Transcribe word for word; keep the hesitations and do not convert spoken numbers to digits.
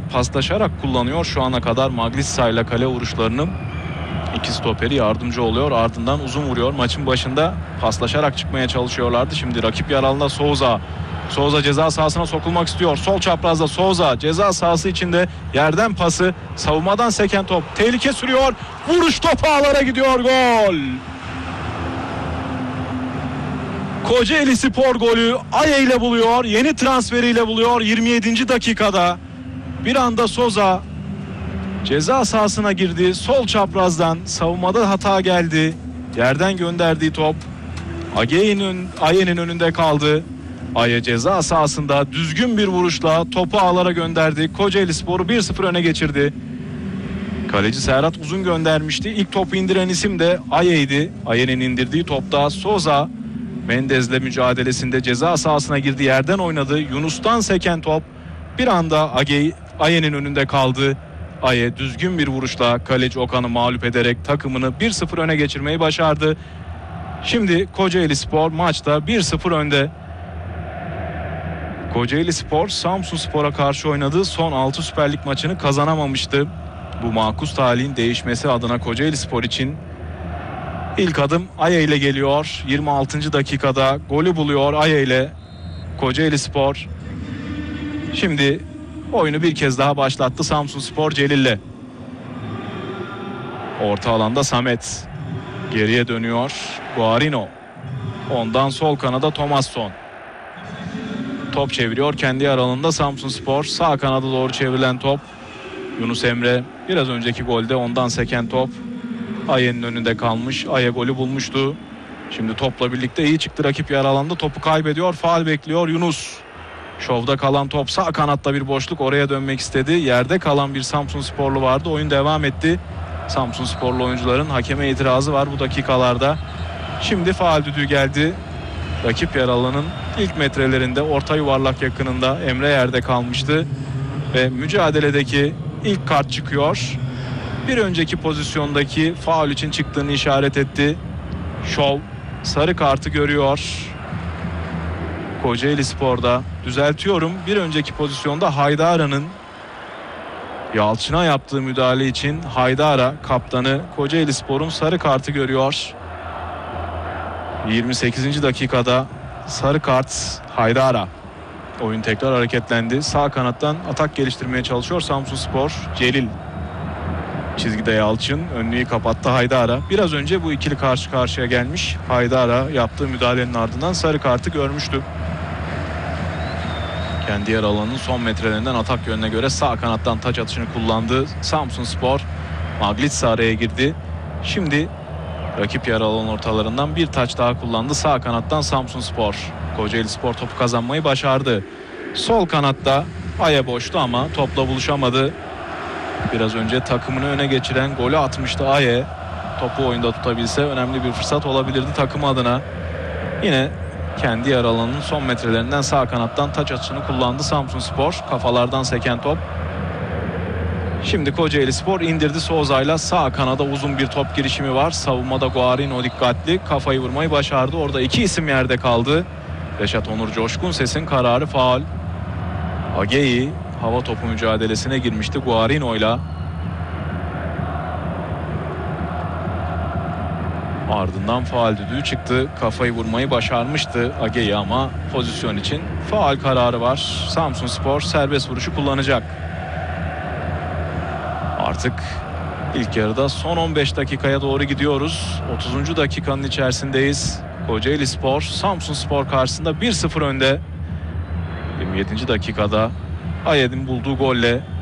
paslaşarak kullanıyor şu ana kadar Maglissa ile kale vuruşlarını. İki stoperi yardımcı oluyor, ardından uzun vuruyor. Maçın başında paslaşarak çıkmaya çalışıyorlardı. Şimdi rakip yer alanında Souza. Souza ceza sahasına sokulmak istiyor. Sol çaprazda Souza ceza sahası içinde, yerden pası, savunmadan seken top. Tehlike sürüyor. Vuruş topu ağlara gidiyor. Gol. Kocaeli Spor golü Aye ile buluyor. Yeni transferiyle buluyor yirmi yedinci dakikada. Bir anda Souza ceza sahasına girdi. Sol çaprazdan savunmada hata geldi. Yerden gönderdiği top Aye'nin Aye'nin önünde kaldı. Aye ceza sahasında düzgün bir vuruşla topu ağlara gönderdi. Kocaeli Spor'u bir sıfır öne geçirdi. Kaleci Serhat Uzun göndermişti. İlk topu indiren isim de Aye'ydi. Aye'nin indirdiği topta Souza Mendez'le mücadelesinde ceza sahasına girdi. Yerden oynadı. Yunus'tan seken top bir anda Aye, Aye'nin önünde kaldı. Aye düzgün bir vuruşla kaleci Okan'ı mağlup ederek takımını bir sıfır öne geçirmeyi başardı. Şimdi Kocaeli Spor maçta bir sıfır önde. Kocaeli Spor Samsunspor'a karşı oynadığı son altı Süper Lig maçını kazanamamıştı. Bu makus talihin değişmesi adına Kocaeli Spor için ilk adım Aye ile geliyor. yirmi altıncı dakikada golü buluyor Aye ile Kocaeli Spor. Şimdi oyunu bir kez daha başlattı Samsunspor Celil'le. Orta alanda Samet. Geriye dönüyor Guarino. Ondan sol kanada Thomasson. Top çeviriyor kendi aralığında Samsunspor. Sağ kanada doğru çevrilen top. Yunus Emre biraz önceki golde ondan seken top. Aye'nin önünde kalmış. Aye golü bulmuştu. Şimdi topla birlikte iyi çıktı rakip yer alanda. Topu kaybediyor. Faul bekliyor Yunus. Şovda kalan top sağ kanatta bir boşluk, oraya dönmek istedi. Yerde kalan bir Samsunsporlu vardı. Oyun devam etti. Samsunsporlu oyuncuların hakeme itirazı var bu dakikalarda. Şimdi faul düdüğü geldi. Rakip yer alanın ilk metrelerinde orta yuvarlak yakınında Emre yerde kalmıştı. Ve mücadeledeki ilk kart çıkıyor. Bir önceki pozisyondaki faul için çıktığını işaret etti. Şov sarı kartı görüyor. Kocaeli Spor'da düzeltiyorum. Bir önceki pozisyonda Haydara'nın Yalçın'a yaptığı müdahale için Haydara kaptanı Kocaeli Spor'un sarı kartı görüyor. yirmi sekizinci dakikada sarı kart Haydara. Oyun tekrar hareketlendi. Sağ kanattan atak geliştirmeye çalışıyor Samsunspor. Celil çizgide Yalçın, önlüğü kapattı Haydara. Biraz önce bu ikili karşı karşıya gelmiş. Haydara yaptığı müdahalenin ardından sarı kartı görmüştü. Kendi yer alanının son metrelerinden atak yönüne göre sağ kanattan taç atışını kullandı Samsunspor. Maglitsa araya girdi. Şimdi rakip yer alan ortalarından bir taç daha kullandı sağ kanattan Samsunspor. Kocaeli Spor topu kazanmayı başardı. Sol kanatta Aye boştu ama topla buluşamadı. Biraz önce takımını öne geçiren golü atmıştı Aye. Topu oyunda tutabilse önemli bir fırsat olabilirdi takım adına. Yine kendi yer alanının son metrelerinden sağ kanattan taç atışını kullandı Samsunspor. Kafalardan seken top. Şimdi Kocaeli Spor indirdi Souza'yla, sağ kanada uzun bir top girişimi var. Savunmada Guarino dikkatli, kafayı vurmayı başardı. Orada iki isim yerde kaldı. Reşat Onur Coşkun Ses'in kararı faul. Ageyi hava topu mücadelesine girmişti Guarino'yla. Ardından faul düdüğü çıktı. Kafayı vurmayı başarmıştı Ageyi ama pozisyon için faul kararı var. Samsunspor serbest vuruşu kullanacak. Artık ilk yarıda son on beş dakikaya doğru gidiyoruz. otuzuncu dakikanın içerisindeyiz. Kocaeli Spor Samsunspor karşısında bir sıfır önde. yirmi yedinci dakikada Aye'nin bulduğu golle